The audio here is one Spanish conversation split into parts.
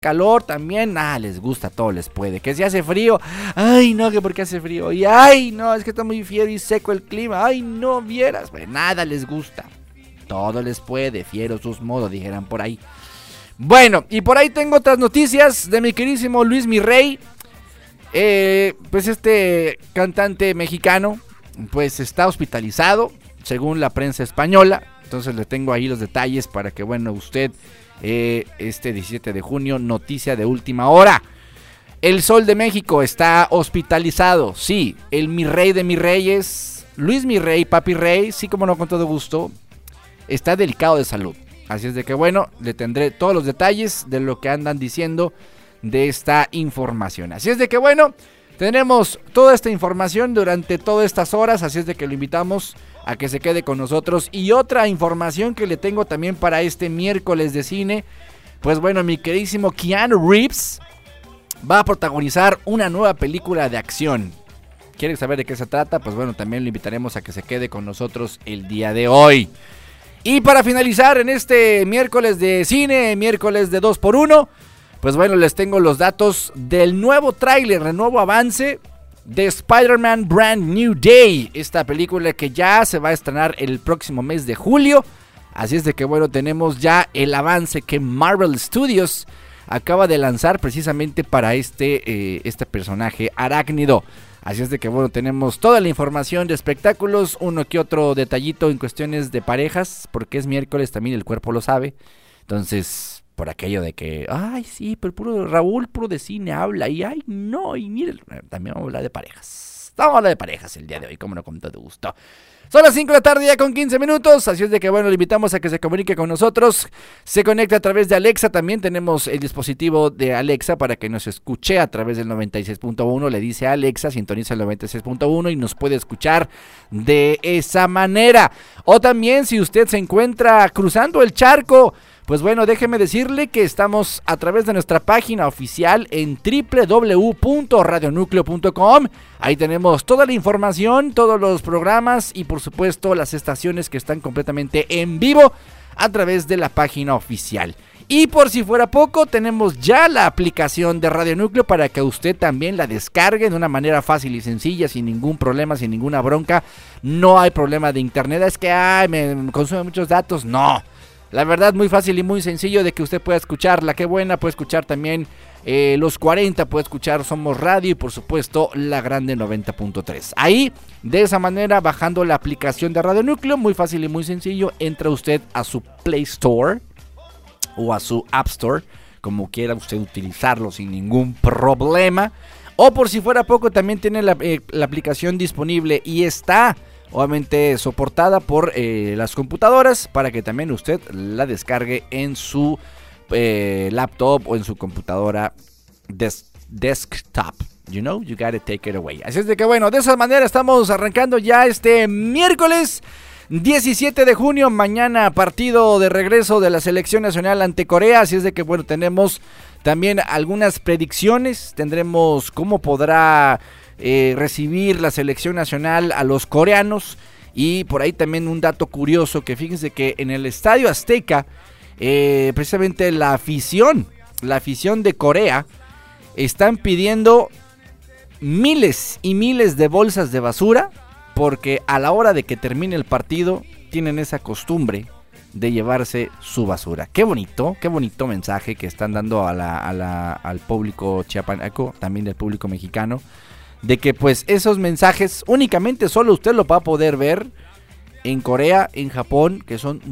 calor también, les gusta, todo les puede. Que si hace frío, ay no, que porque hace frío, y ay no, es que está muy fiero y seco el clima, ay no, vieras, pues nada les gusta, todo les puede, fiero sus modos, dijeran por ahí. Bueno, y por ahí tengo otras noticias de mi queridísimo Luis Mirrey, pues este cantante mexicano, pues está hospitalizado, según la prensa española, entonces le tengo ahí los detalles para que, bueno, usted... este 17 de junio, noticia de última hora. El Sol de México está hospitalizado. Sí, el mi rey de mis reyes, Luis Mirrey, papi rey, sí, como no, con todo gusto, está delicado de salud. Así es de que, bueno, le tendré todos los detalles de lo que andan diciendo de esta información. Así es de que, bueno, tenemos toda esta información durante todas estas horas. Así es de que lo invitamos a que se quede con nosotros. Y otra información que le tengo también para este miércoles de cine, pues bueno, mi queridísimo Keanu Reeves va a protagonizar una nueva película de acción. ¿Quiere saber de qué se trata? Pues bueno, también lo invitaremos a que se quede con nosotros el día de hoy. Y para finalizar en este miércoles de cine, miércoles de 2x1, pues bueno, les tengo los datos del nuevo tráiler, el nuevo avance de Spider-Man Brand New Day, esta película que ya se va a estrenar el próximo mes de julio. Así es de que, bueno, tenemos ya el avance que Marvel Studios acaba de lanzar precisamente para este personaje arácnido. Así es de que, bueno, tenemos toda la información de espectáculos, uno que otro detallito en cuestiones de parejas, porque es miércoles, también el cuerpo lo sabe. Entonces, por aquello de que, ay, sí, pero puro Raúl, puro de cine habla, y ay, no, y mire, también vamos a hablar de parejas. Vamos a hablar de parejas el día de hoy, como no, con todo gusto. Son las 5 de la tarde ya con 15 minutos, así es de que, bueno, le invitamos a que se comunique con nosotros, se conecte a través de Alexa, también tenemos el dispositivo de Alexa para que nos escuche a través del 96.1, le dice a Alexa, sintoniza el 96.1 y nos puede escuchar de esa manera. O también si usted se encuentra cruzando el charco, pues bueno, déjeme decirle que estamos a través de nuestra página oficial en www.radionucleo.com. Ahí tenemos toda la información, todos los programas y por supuesto las estaciones que están completamente en vivo a través de la página oficial. Y por si fuera poco, tenemos ya la aplicación de Radio Núcleo para que usted también la descargue de una manera fácil y sencilla, sin ningún problema, sin ninguna bronca. No hay problema de internet, es que me consume muchos datos, no. La verdad, muy fácil y muy sencillo de que usted pueda escuchar La Qué Buena, puede escuchar también Los 40, puede escuchar Somos Radio y por supuesto La Grande 90.3. Ahí, de esa manera, bajando la aplicación de Radio Núcleo, muy fácil y muy sencillo, entra usted a su Play Store o a su App Store, como quiera usted utilizarlo sin ningún problema. O por si fuera poco, también tiene la aplicación disponible y está obviamente soportada por las computadoras para que también usted la descargue en su laptop o en su computadora desktop. You know, you gotta take it away. Así es de que bueno, de esa manera estamos arrancando ya este miércoles 17 de junio, mañana partido de regreso de la selección nacional ante Corea. Así es de que bueno, tenemos también algunas predicciones, tendremos cómo podrá recibir la selección nacional a los coreanos y por ahí también un dato curioso que fíjense que en el Estadio Azteca precisamente la afición de Corea están pidiendo miles y miles de bolsas de basura porque a la hora de que termine el partido tienen esa costumbre de llevarse su basura. Qué bonito mensaje que están dando al público chiapaneco, también del público mexicano, de que pues esos mensajes únicamente solo usted lo va a poder ver en Corea, en Japón, que son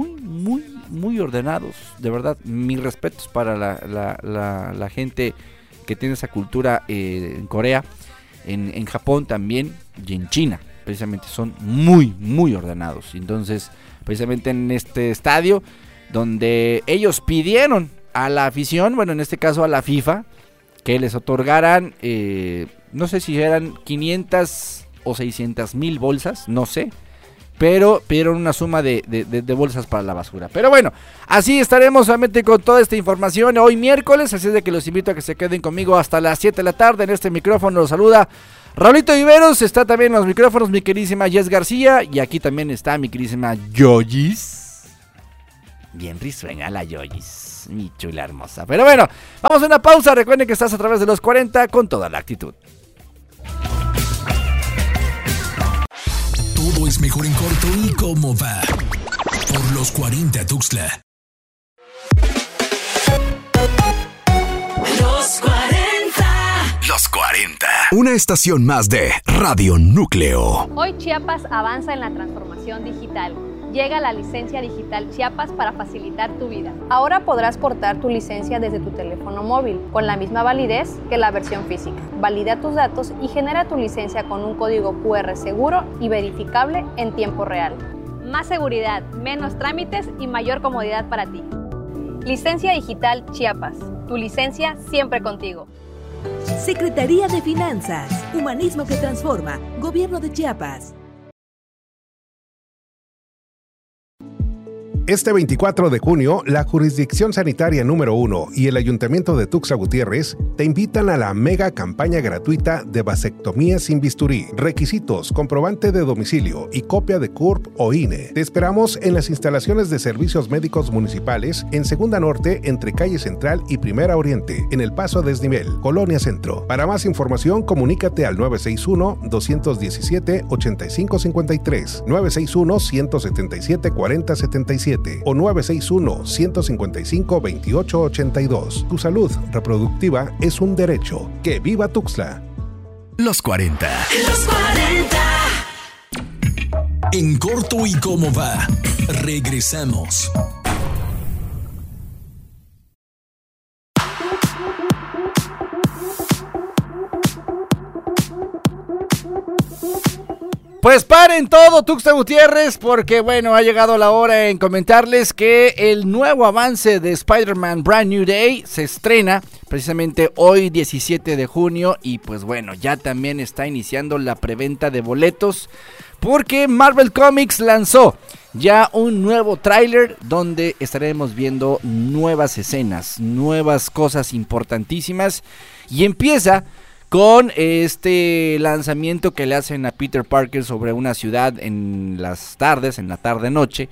muy ordenados. De verdad, mis respetos para la gente que tiene esa cultura en Corea, en Japón también y en China. Precisamente son muy ordenados. Entonces, precisamente en este estadio donde ellos pidieron a la afición, bueno, en este caso a la FIFA, que les otorgaran, no sé si eran 500 o 600 mil bolsas, no sé, pero pidieron una suma de bolsas para la basura. Pero bueno, así estaremos solamente con toda esta información hoy miércoles, así es de que los invito a que se queden conmigo hasta las 7 de la tarde. En este micrófono los saluda Raulito Viveros, está también en los micrófonos mi queridísima Jess García y aquí también está mi queridísima Yoyis. Bien risueña la Yoyis. más, mi chula hermosa. Pero bueno, vamos a una pausa. Recuerden que estás a través de los 40 con toda la actitud. Todo es mejor en corto y cómo va. Por los 40 Tuxtla. Los 40. Una estación más de Radio Núcleo. Hoy Chiapas avanza en la transformación digital. Llega la licencia digital Chiapas para facilitar tu vida. Ahora podrás portar tu licencia desde tu teléfono móvil, con la misma validez que la versión física. Valida tus datos y genera tu licencia con un código QR seguro y verificable en tiempo real. Más seguridad, menos trámites y mayor comodidad para ti. Licencia digital Chiapas. Tu licencia siempre contigo. Secretaría de Finanzas, Humanismo que Transforma, Gobierno de Chiapas. Este 24 de junio, la Jurisdicción Sanitaria número 1 y el Ayuntamiento de Tuxtla Gutiérrez te invitan a la mega campaña gratuita de vasectomía sin bisturí. Requisitos: comprobante de domicilio y copia de CURP o INE. Te esperamos en las instalaciones de Servicios Médicos Municipales en Segunda Norte, entre Calle Central y Primera Oriente, en el Paso a Desnivel, Colonia Centro. Para más información, comunícate al 961-217-8553, 961-177-4077 o 961-155-2882. Tu salud reproductiva es un derecho. ¡Que viva Tuxtla! Los 40. Los 40. En corto y cómo va. Regresamos. Pues paren todo, Tuxtla Gutiérrez, porque bueno, ha llegado la hora en comentarles que el nuevo avance de Spider-Man Brand New Day se estrena precisamente hoy 17 de junio y pues bueno, ya también está iniciando la preventa de boletos porque Marvel Comics lanzó ya un nuevo tráiler donde estaremos viendo nuevas escenas, nuevas cosas importantísimas y empieza con este lanzamiento que le hacen a Peter Parker sobre una ciudad en las tardes, en la tarde-noche.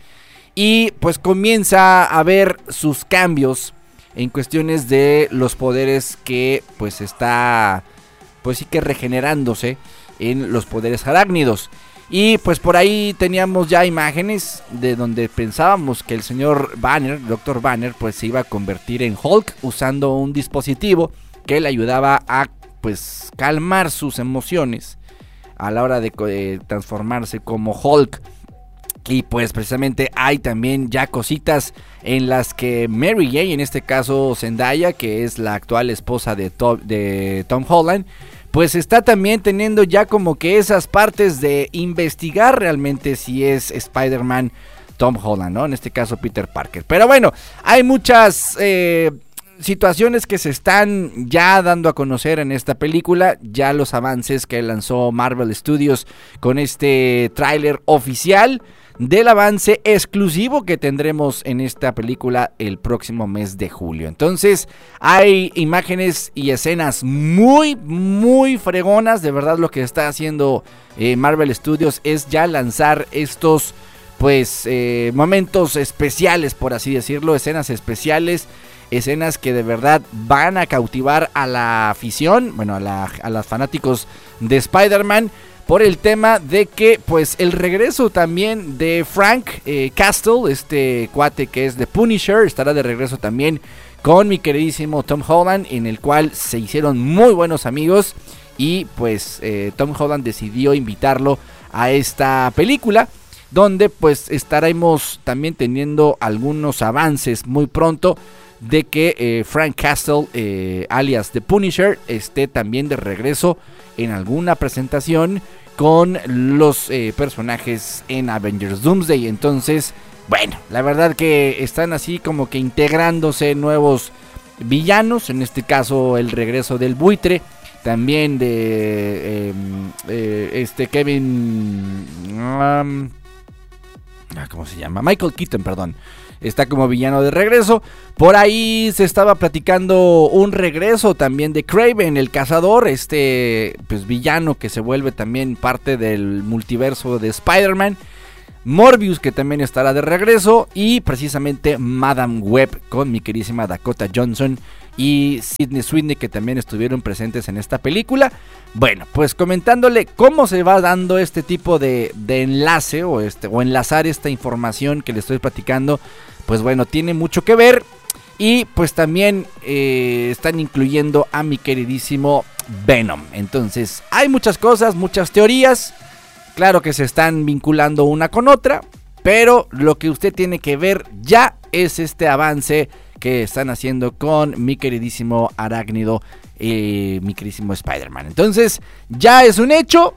Y pues comienza a ver sus cambios en cuestiones de los poderes que pues está, pues sí que regenerándose en los poderes arácnidos. Y pues por ahí teníamos ya imágenes de donde pensábamos que el señor Banner, Dr. Banner, pues se iba a convertir en Hulk usando un dispositivo que le ayudaba a pues calmar sus emociones a la hora de transformarse como Hulk. Y pues precisamente hay también ya cositas en las que Mary Jane, en este caso Zendaya, que es la actual esposa de Tom Holland, pues está también teniendo ya como que esas partes de investigar realmente si es Spider-Man Tom Holland, ¿no? En este caso Peter Parker. Pero bueno, hay muchas situaciones que se están ya dando a conocer en esta película, ya los avances que lanzó Marvel Studios con este tráiler oficial del avance exclusivo que tendremos en esta película el próximo mes de julio. Entonces hay imágenes y escenas muy fregonas. De verdad lo que está haciendo Marvel Studios es ya lanzar estos pues momentos especiales, por así decirlo, escenas especiales, escenas que de verdad van a cautivar a la afición, bueno, a los fanáticos de Spider-Man, por el tema de que pues el regreso también de Frank Castle, este cuate que es de Punisher, estará de regreso también con mi queridísimo Tom Holland, en el cual se hicieron muy buenos amigos y pues Tom Holland decidió invitarlo a esta película, donde pues estaremos también teniendo algunos avances muy pronto de que Frank Castle, alias The Punisher, esté también de regreso en alguna presentación con los personajes en Avengers Doomsday. Entonces, bueno, la verdad que están así como que integrándose nuevos villanos, en este caso el regreso del buitre, también de Kevin, ¿cómo se llama? Michael Keaton, perdón. Está como villano de regreso. Por ahí se estaba platicando un regreso también de Kraven, el cazador, pues villano que se vuelve también parte del multiverso de Spider-Man. Morbius, que también estará de regreso, y precisamente Madame Web con mi queridísima Dakota Johnson y Sydney Sweeney, que también estuvieron presentes en esta película. Bueno, pues comentándole cómo se va dando este tipo de enlace o enlazar esta información que le estoy platicando, pues bueno, tiene mucho que ver. Y pues también están incluyendo a mi queridísimo Venom. Entonces hay muchas cosas, muchas teorías. Claro que se están vinculando una con otra, pero lo que usted tiene que ver ya es este avance que están haciendo con mi queridísimo Arácnido, mi queridísimo Spider-Man. Entonces ya es un hecho,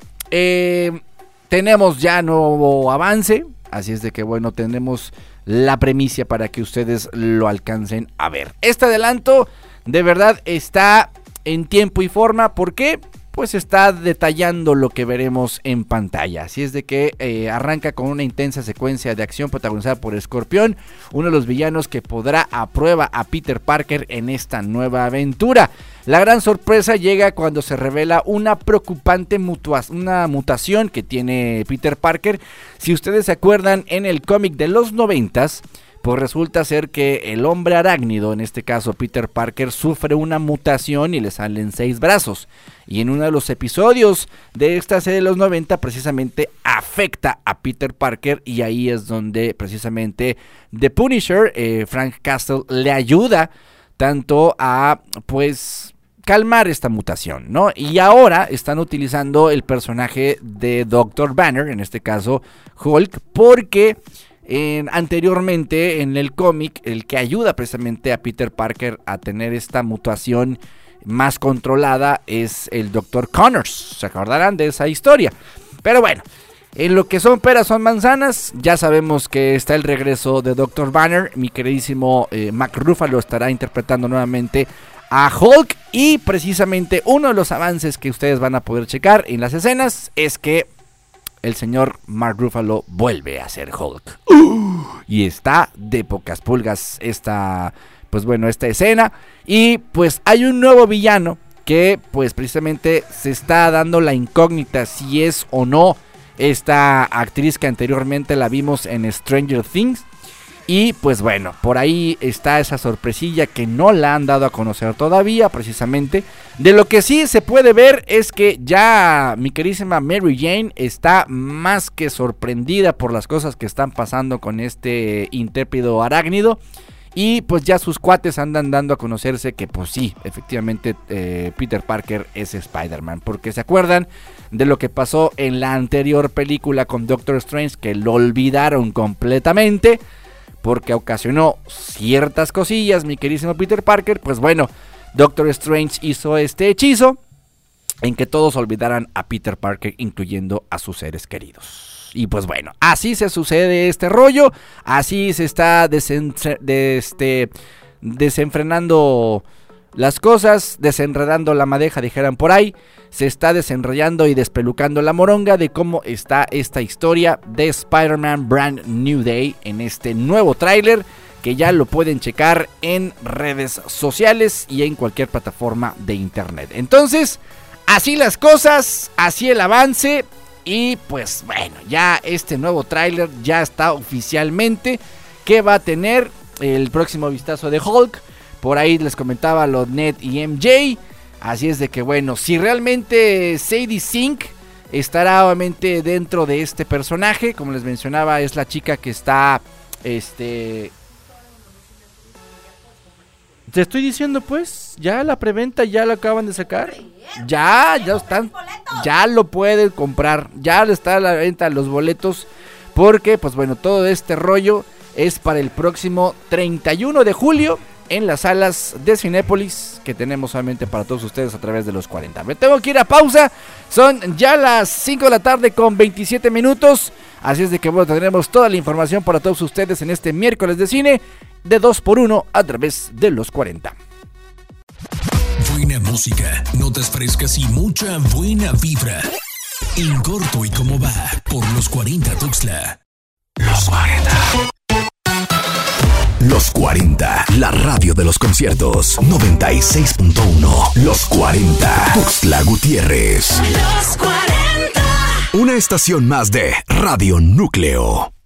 tenemos ya nuevo avance, así es de que bueno, tenemos la premisa para que ustedes lo alcancen a ver. Este adelanto de verdad está en tiempo y forma, ¿por qué? Pues está detallando lo que veremos en pantalla. Así es de que arranca con una intensa secuencia de acción protagonizada por Escorpión, uno de los villanos que pondrá a prueba a Peter Parker en esta nueva aventura. La gran sorpresa llega cuando se revela una preocupante mutación que tiene Peter Parker. Si ustedes se acuerdan, en el cómic de los 90s, pues resulta ser que el hombre arácnido, en este caso Peter Parker, sufre una mutación y le salen 6 brazos. Y en uno de los episodios de esta serie de los 90 precisamente afecta a Peter Parker, y ahí es donde precisamente The Punisher, Frank Castle, le ayuda tanto a pues calmar esta mutación, ¿no? Y ahora están utilizando el personaje de Dr. Banner, en este caso Hulk, porque anteriormente en el cómic el que ayuda precisamente a Peter Parker a tener esta mutación más controlada es el Dr. Connors. Se acordarán de esa historia. Pero bueno, en lo que son peras son manzanas, ya sabemos que está el regreso de Dr. Banner. Mi queridísimo Mark Ruffalo estará interpretando nuevamente a Hulk, y precisamente uno de los avances que ustedes van a poder checar en las escenas es que el señor Mark Ruffalo vuelve a ser Hulk. Y está de pocas pulgas esta escena. Y pues hay un nuevo villano que pues precisamente se está dando la incógnita si es o no esta actriz que anteriormente la vimos en Stranger Things. Y pues bueno, por ahí está esa sorpresilla que no la han dado a conocer todavía precisamente. De lo que sí se puede ver es que ya mi queridísima Mary Jane está más que sorprendida por las cosas que están pasando con este intrépido arácnido. Y pues ya sus cuates andan dando a conocerse que pues sí, efectivamente Peter Parker es Spider-Man. Porque se acuerdan de lo que pasó en la anterior película con Doctor Strange, que lo olvidaron completamente porque ocasionó ciertas cosillas, mi queridísimo Peter Parker. Pues bueno, Doctor Strange hizo este hechizo en que todos olvidaran a Peter Parker, incluyendo a sus seres queridos. Y pues bueno, así se sucede este rollo, así se está desenfrenando las cosas, desenredando la madeja, dijeran por ahí. Se está desenrollando y despelucando la moronga de cómo está esta historia de Spider-Man Brand New Day en este nuevo tráiler, que ya lo pueden checar en redes sociales y en cualquier plataforma de internet. Entonces, así las cosas, así el avance. Y pues bueno, ya este nuevo tráiler ya está oficialmente que va a tener el próximo vistazo de Hulk. Por ahí les comentaba lo Ned y MJ. Así es de que bueno, si realmente Sadie Sink estará obviamente dentro de este personaje, como les mencionaba, es la chica que está te estoy diciendo pues, ya la preventa ya la acaban de sacar. Ya están, ya lo pueden comprar, ya está a la venta los boletos, porque pues bueno, todo este rollo es para el próximo 31 de julio en las salas de Cinépolis, que tenemos solamente para todos ustedes a través de los 40. Me tengo que ir a pausa, son ya las 5 de la tarde con 27 minutos, así es de que bueno, tendremos toda la información para todos ustedes en este miércoles de cine de 2x1 a través de los 40. Buena música, notas frescas y mucha buena vibra. En corto y cómo va, por los 40 Tuxtla. Los 40. Los 40, la radio de los conciertos. 96.1. Los 40. Tuxtla Gutiérrez. Los 40. Una estación más de Radio Núcleo.